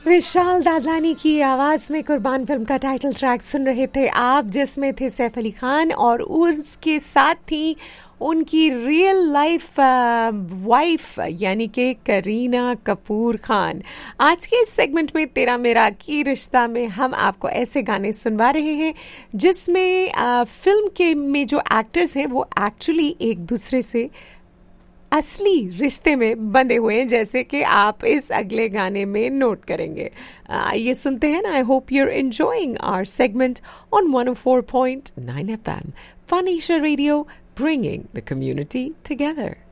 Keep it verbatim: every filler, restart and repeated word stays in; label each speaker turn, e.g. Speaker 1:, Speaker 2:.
Speaker 1: विशाल दादलानी की आवाज में कुर्बान फिल्म का टाइटल ट्रैक सुन रहे थे आप, जिसमें थे सैफ अली खान और उसके साथ थी उनकी रियल लाइफ वाइफ यानी कि करीना कपूर खान। आज के इस सेगमेंट में तेरा मेरा की रिश्ता में हम आपको ऐसे गाने सुनवा रहे हैं जिसमें आ, फिल्म के में जो एक्टर्स हैं वो एक्चुअली एक दूसरे से असली रिश्ते में बंधे हुए हैं, जैसे कि आप इस अगले गाने में नोट करेंगे। आइए सुनते हैं ना। I hope you are enjoying our segment on one O four point nine F M, fun Asia radio, bringing the community together.